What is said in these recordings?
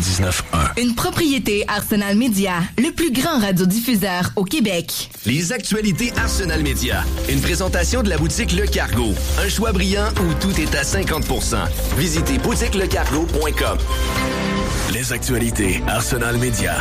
99.1. Une propriété Arsenal Média, le plus grand radiodiffuseur au Québec. Les actualités Arsenal Média. Une présentation de la boutique Le Cargo. Un choix brillant où tout est à 50%. Visitez boutiquelecargo.com. Les actualités Arsenal Média.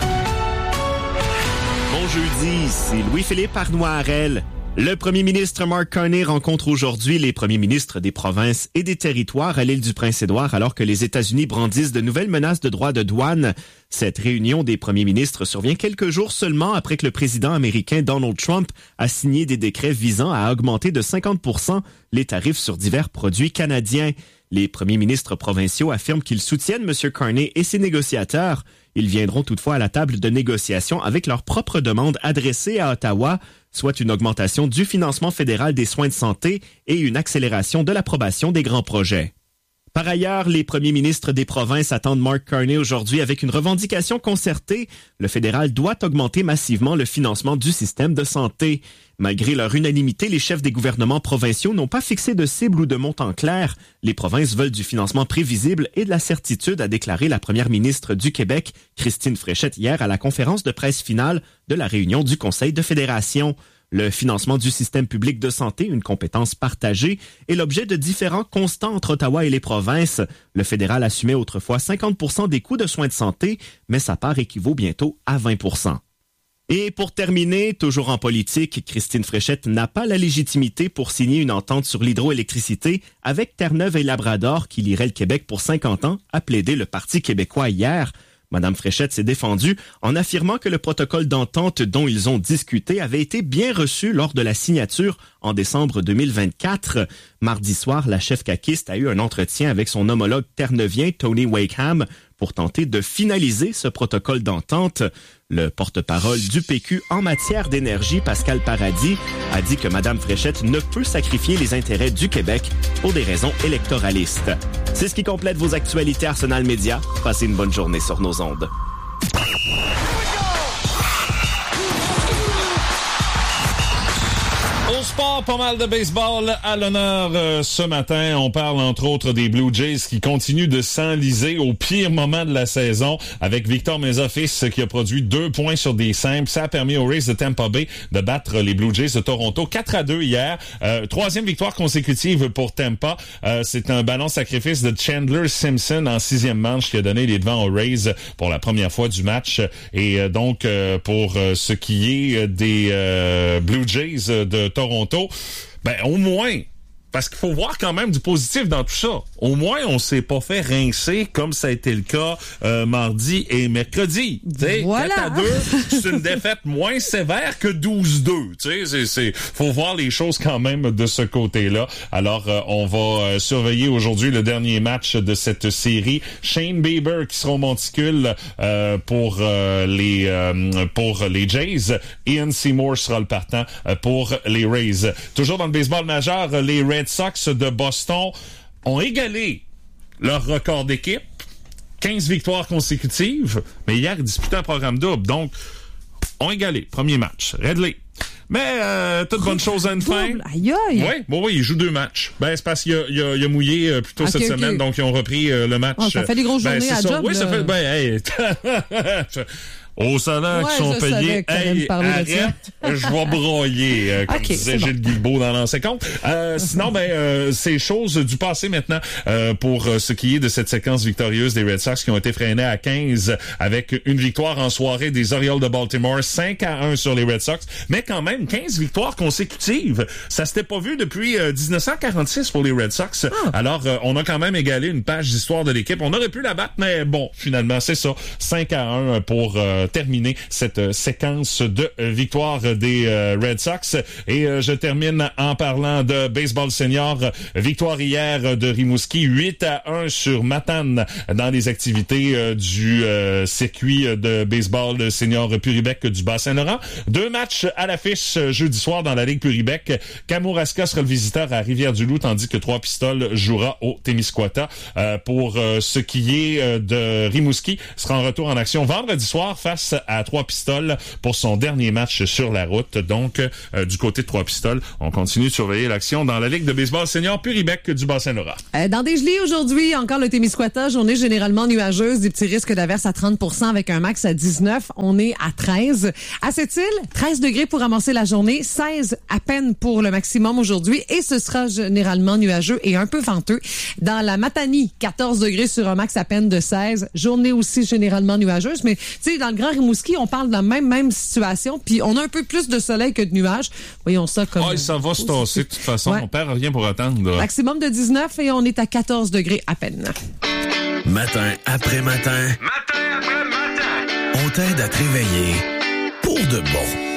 Bon jeudi, ici Louis-Philippe Arnoirel. Le premier ministre Mark Carney rencontre aujourd'hui les premiers ministres des provinces et des territoires à l'île du Prince-Édouard alors que les États-Unis brandissent de nouvelles menaces de droits de douane. Cette réunion des premiers ministres survient quelques jours seulement après que le président américain Donald Trump a signé des décrets visant à augmenter de 50% les tarifs sur divers produits canadiens. Les premiers ministres provinciaux affirment qu'ils soutiennent M. Carney et ses négociateurs. Ils viendront toutefois à la table de négociation avec leurs propres demandes adressées à Ottawa, soit une augmentation du financement fédéral des soins de santé et une accélération de l'approbation des grands projets. Par ailleurs, les premiers ministres des provinces attendent Mark Carney aujourd'hui avec une revendication concertée. Le fédéral doit augmenter massivement le financement du système de santé. Malgré leur unanimité, les chefs des gouvernements provinciaux n'ont pas fixé de cible ou de montant clair. Les provinces veulent du financement prévisible et de la certitude, a déclaré la première ministre du Québec, Christine Fréchette, hier à la conférence de presse finale de la réunion du Conseil de fédération. Le financement du système public de santé, une compétence partagée, est l'objet de différends constants entre Ottawa et les provinces. Le fédéral assumait autrefois 50% des coûts de soins de santé, mais sa part équivaut bientôt à 20%. Et pour terminer, toujours en politique, Christine Fréchette n'a pas la légitimité pour signer une entente sur l'hydroélectricité avec Terre-Neuve et Labrador qui lierait le Québec pour 50 ans, a plaidé le Parti québécois hier. Madame Fréchette s'est défendue en affirmant que le protocole d'entente dont ils ont discuté avait été bien reçu lors de la signature en décembre 2024. Mardi soir, la chef caquiste a eu un entretien avec son homologue terneuvien Tony Wakeham pour tenter de finaliser ce protocole d'entente. Le porte-parole du PQ en matière d'énergie, Pascal Paradis, a dit que Mme Fréchette ne peut sacrifier les intérêts du Québec pour des raisons électoralistes. C'est ce qui complète vos actualités Arsenal Média. Passez une bonne journée sur nos ondes. Au sport, pas mal de baseball à l'honneur ce matin. On parle entre autres des Blue Jays qui continuent de s'enliser au pire moment de la saison avec Victor Mesa-Fils qui a produit 2 points sur des simples. Ça a permis aux Rays de Tampa Bay de battre les Blue Jays de Toronto 4-2 hier. 3e victoire consécutive pour Tampa. C'est un ballon sacrifice de Chandler Simpson en 6e manche qui a donné les devants aux Rays pour la première fois du match. Et donc, pour ce qui est des Blue Jays de Toronto, ben au moins, parce qu'il faut voir quand même du positif dans tout ça. Au moins, on s'est pas fait rincer comme ça a été le cas mardi et mercredi. Voilà. 4-2, c'est une défaite moins sévère que 12-2. C'est faut voir les choses quand même de ce côté-là. Alors, on va surveiller aujourd'hui le dernier match de cette série. Shane Bieber qui sera au monticule pour les Jays. Ian Seymour sera le partant pour les Rays. Toujours dans le baseball majeur, les Red Sox de Boston ont égalé leur record d'équipe. 15 victoires consécutives, mais hier, ils disputaient un programme double. Donc, ont égalé. Premier match. Redley. Mais toute bonne chose à une fin. Aïe aïe. Oui, ils jouent 2 matchs. Ben, c'est parce qu'il a mouillé plus tôt cette semaine, donc ils ont repris le match. Oh, ça fait des grosses journées à ça. job. Oui, ça fait... Au salaire qui sont payés, arrête, je vais broyer, comme disait Gilles Guilbeault dans l'ancien compte. Sinon, c'est chose du passé maintenant pour ce qui est de cette séquence victorieuse des Red Sox qui ont été freinés à 15 avec une victoire en soirée des Orioles de Baltimore, 5-1 sur les Red Sox, mais quand même 15 victoires consécutives. Ça s'était pas vu depuis 1946 pour les Red Sox. Alors, on a quand même égalé une page d'histoire de l'équipe. On aurait pu la battre, mais bon, finalement, c'est ça. 5-1 pour terminer cette séquence de victoire des Red Sox. Et je termine en parlant de baseball senior. Victoire hier de Rimouski, 8-1 sur Matane dans les activités du circuit de baseball senior Puribec du Bas-Saint-Laurent. 2 matchs à l'affiche jeudi soir dans la Ligue Puribec. Kamouraska sera le visiteur à Rivière-du-Loup, tandis que Trois-Pistoles jouera au Témiscouata. Pour ce qui est de Rimouski, sera en retour en action vendredi soir face face à Trois-Pistoles pour son dernier match sur la route. Donc, du côté de Trois-Pistoles, on continue de surveiller l'action dans la Ligue de baseball senior Puribec du Bas-Saint-Laurent. Dans des gelées aujourd'hui, encore le Témiscouata, journée généralement nuageuse, des petits risques d'averse à 30% avec un max à 19. On est à 13. À Sept-Îles, 13 degrés pour amorcer la journée, 16 à peine pour le maximum aujourd'hui et ce sera généralement nuageux et un peu venteux. Dans la Matanie, 14 degrés sur un max à peine de 16. Journée aussi généralement nuageuse, mais tu sais, dans le Grand Rimouski, on parle de la même situation, puis on a un peu plus de soleil que de nuages. Voyons ça comme... Ouais, ça va se tasser de toute façon. Ouais. On perd rien pour attendre. Maximum de 19 et on est à 14 degrés à peine. Matin après matin. Matin après matin. On t'aide à te réveiller pour de bon.